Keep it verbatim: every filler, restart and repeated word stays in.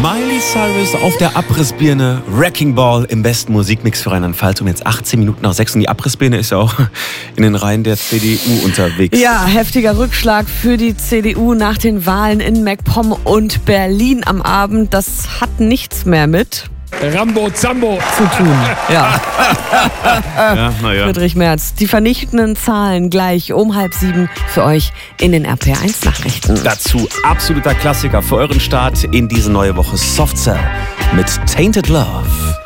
Miley Cyrus auf der Abrissbirne, Wrecking Ball im besten Musikmix für Rheinland-Pfalz um jetzt achtzehn Minuten nach sechs. Und die Abrissbirne ist ja auch in den Reihen der C D U unterwegs. Ja, heftiger Rückschlag für die C D U nach den Wahlen in MacPom und Berlin am Abend. Das hat nichts mehr mit Rambo Zambo zu tun. Ja. Ja, na ja. Friedrich Merz, die vernichtenden Zahlen gleich um halb sieben für euch in den R P R eins Nachrichten. Dazu absoluter Klassiker für euren Start in diese neue Woche. Soft Cell mit Tainted Love.